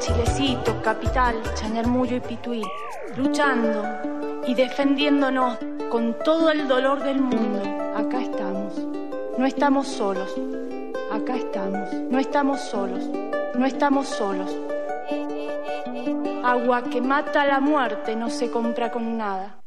Chilecito, Capital, Chañarmullo y Pituí, luchando y defendiéndonos con todo el dolor del mundo. Acá estamos, no estamos solos, acá estamos, no estamos solos, no estamos solos. Agua que mata la muerte no se compra con nada.